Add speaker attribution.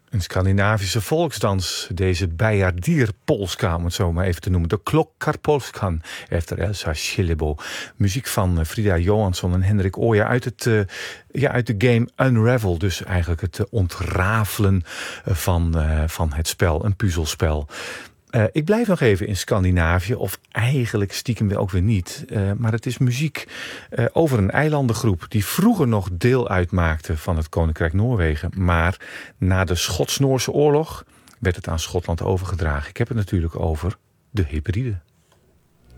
Speaker 1: Een Scandinavische volksdans, deze Bejardierpolska, om het zo maar even te noemen. De Klokkarpolskan, efter Elsa Schillebo. Muziek van Frida Johansson en Hendrik Ooyer uit de game Unravel. Dus eigenlijk het ontrafelen van het spel, een puzzelspel. Ik blijf nog even in Scandinavië, of eigenlijk stiekem ook weer niet. Maar het is muziek over een eilandengroep die vroeger nog deel uitmaakte van het Koninkrijk Noorwegen. Maar na de Schots-Noorse oorlog werd het aan Schotland overgedragen. Ik heb het natuurlijk over de Hebriden.